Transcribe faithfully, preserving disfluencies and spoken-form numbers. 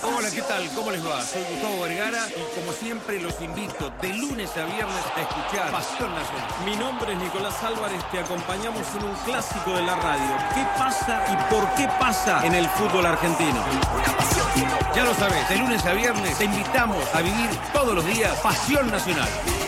Hola, ¿qué tal? ¿Cómo les va? Soy Gustavo Vergara y como siempre los invito de lunes a viernes a escuchar Pasión Nacional. Mi nombre es Nicolás Álvarez, te acompañamos en un clásico de la radio. ¿Qué pasa y por qué pasa en el fútbol argentino? Ya lo sabes, de lunes a viernes te invitamos a vivir todos los días Pasión Nacional.